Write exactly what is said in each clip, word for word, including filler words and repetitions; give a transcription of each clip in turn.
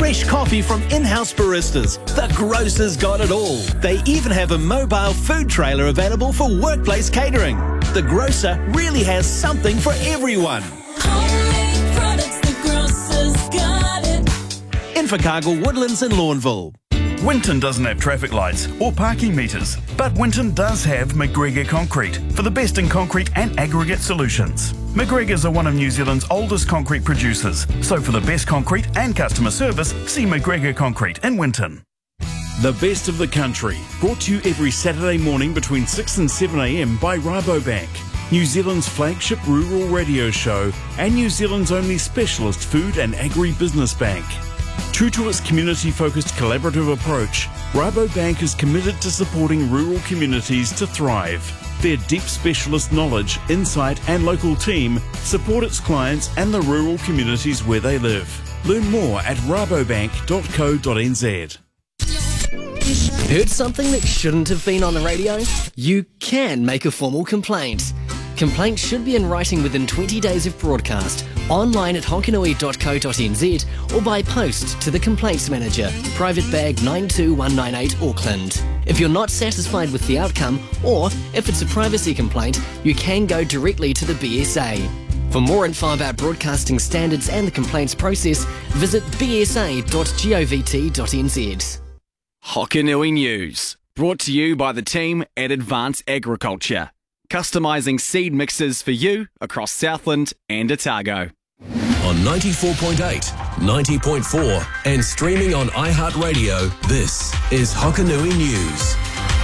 fresh coffee from in-house baristas. The Grocer's got it all. They even have a mobile food trailer available for workplace catering. The Grocer really has something for everyone. Homemade products, the Grocer's got it. Invercargill, Woodlands and Lawnville. Winton doesn't have traffic lights or parking meters, but Winton does have McGregor Concrete for the best in concrete and aggregate solutions. McGregor's are one of New Zealand's oldest concrete producers, so for the best concrete and customer service, see McGregor Concrete in Winton. The best of the country, brought to you every Saturday morning between six and seven a m by Rabobank, New Zealand's flagship rural radio show and New Zealand's only specialist food and agri-business bank. True to its community-focused collaborative approach, Rabobank is committed to supporting rural communities to thrive. Their deep specialist knowledge, insight and local team support its clients and the rural communities where they live. Learn more at rabobank dot co dot n z. Heard something that shouldn't have been on the radio? You can make a formal complaint. Complaints should be in writing within twenty days of broadcast, online at honkanui dot co dot n z or by post to the Complaints Manager, Private Bag nine two one nine eight Auckland. If you're not satisfied with the outcome, or if it's a privacy complaint, you can go directly to the B S A. For more info about broadcasting standards and the complaints process, visit b s a dot govt dot n z. Hokanui News, brought to you by the team at Advance Agriculture, customising seed mixes for you across Southland and Otago. On ninety-four point eight, ninety point four and streaming on iHeartRadio, this is Hokanui News.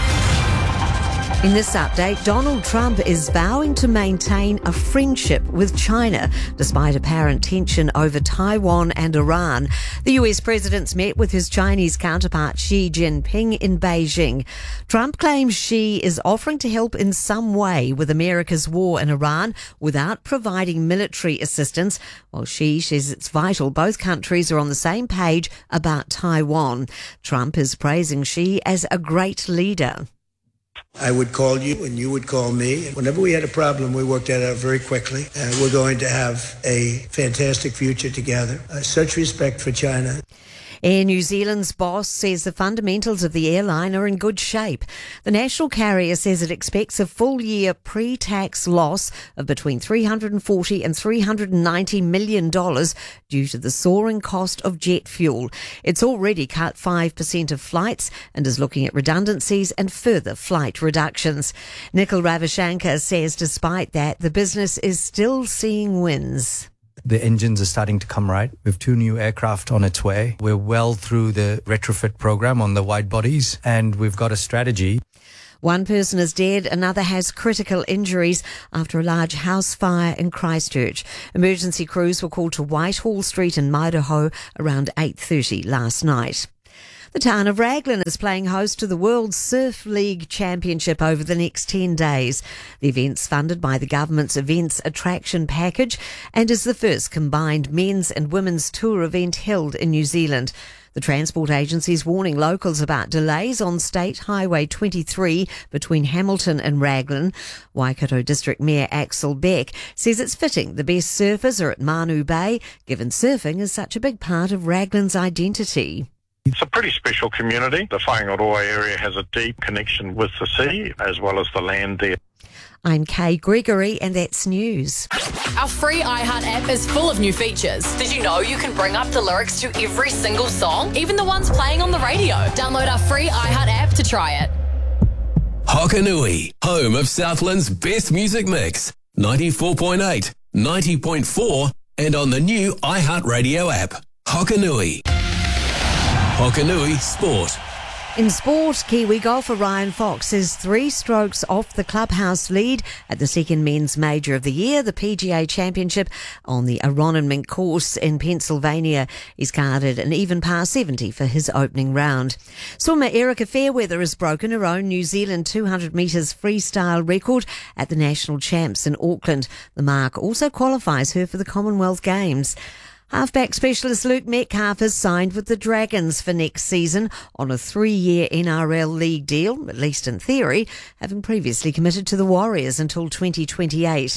In this update, Donald Trump is vowing to maintain a friendship with China despite apparent tension over Taiwan and Iran. The U S president's met with his Chinese counterpart Xi Jinping in Beijing. Trump claims Xi is offering to help in some way with America's war in Iran without providing military assistance, while Xi says it's vital both countries are on the same page about Taiwan. Trump is praising Xi as a great leader. I would call you and you would call me. Whenever we had a problem, we worked that out very quickly. Uh, we're going to have a fantastic future together. Uh, such respect for China. Air New Zealand's boss says the fundamentals of the airline are in good shape. The national carrier says it expects a full-year pre-tax loss of between three hundred forty and three hundred ninety million dollars due to the soaring cost of jet fuel. It's already cut five percent of flights and is looking at redundancies and further flight reductions. Nikhil Ravashankar says despite that, the business is still seeing wins. The engines are starting to come right. We have two new aircraft on its way. We're well through the retrofit program on the wide bodies, and we've got a strategy. One person is dead, another has critical injuries after a large house fire in Christchurch. Emergency crews were called to Whitehall Street in Maidaho around eight thirty last night. The town of Raglan is playing host to the World Surf League Championship over the next ten days. The event's funded by the government's Events Attraction Package and is the first combined men's and women's tour event held in New Zealand. The transport agency is warning locals about delays on State Highway twenty-three between Hamilton and Raglan. Waikato District Mayor Axel Beck says it's fitting the best surfers are at Manu Bay, given surfing is such a big part of Raglan's identity. It's a pretty special community. The Whangaroa area has a deep connection with the sea as well as the land there. I'm Kay Gregory and that's news. Our free iHeart app is full of new features. Did you know you can bring up the lyrics to every single song, even the ones playing on the radio? Download our free iHeart app to try it. Hokanui, home of Southland's best music mix. ninety-four point eight, ninety point four and on the new iHeartRadio app. Hokanui. Hokanui Sport. In sport, Kiwi golfer Ryan Fox is three strokes off the clubhouse lead at the second men's major of the year, the P G A Championship on the Aronimink course in Pennsylvania. He's carded an even par seventy for his opening round. Swimmer Erica Fairweather has broken her own New Zealand two hundred metres freestyle record at the National Champs in Auckland. The mark also qualifies her for the Commonwealth Games. Halfback specialist Luke Metcalf has signed with the Dragons for next season on a three-year N R L league deal, at least in theory, having previously committed to the Warriors until twenty twenty-eight.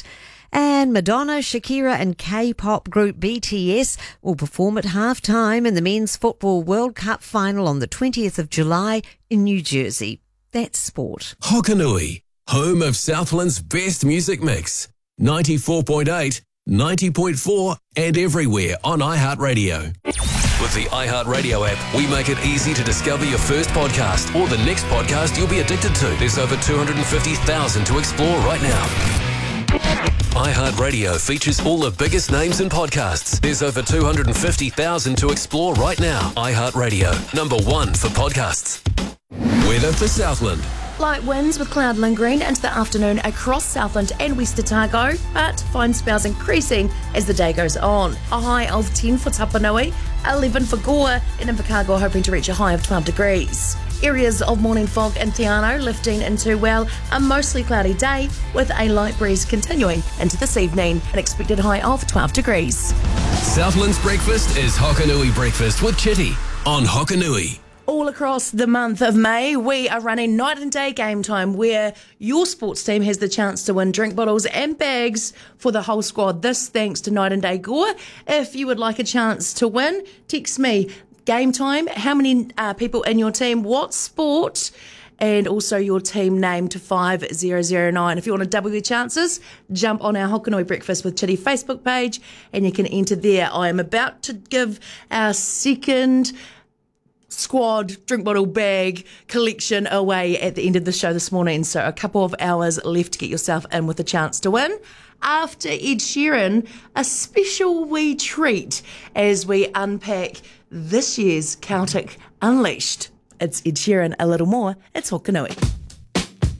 And Madonna, Shakira and K-pop group B T S will perform at half-time in the Men's Football World Cup final on the twentieth of July in New Jersey. That's sport. Hokanui, home of Southland's best music mix. ninety-four point eight, ninety point four and everywhere on iHeartRadio. With the iHeartRadio app, we make it easy to discover your first podcast or the next podcast you'll be addicted to. There's over two hundred fifty thousand to explore right now. iHeartRadio features all the biggest names in podcasts. There's over two hundred fifty thousand to explore right now. iHeartRadio, number one for podcasts. Weather for Southland. Light winds with cloud lingering into the afternoon across Southland and West Otago, but fine spells increasing as the day goes on. A high of ten for Tapanui, eleven for Gore, and Invercargill hoping to reach a high of twelve degrees. Areas of morning fog in Te Anau lifting into, well, a mostly cloudy day with a light breeze continuing into this evening. An expected high of twelve degrees. Southland's breakfast is Hokanui Breakfast with Chitty on Hokanui. All across the month of May, we are running night and day game time where your sports team has the chance to win drink bottles and bags for the whole squad. This thanks to Night and Day Gore. If you would like a chance to win, text me game time, how many uh, people in your team, what sport, and also your team name to five zero zero nine. If you want to double your chances, jump on our Hokanui Breakfast with Chitty Facebook page and you can enter there. I am about to give our second squad drink bottle bag collection away at the end of the show this morning, so a couple of hours left to get yourself in with a chance to win. After Ed Sheeran, a special wee treat as we unpack this year's Celtic Unleashed. It's Ed Sheeran, a little more. It's Hokanui.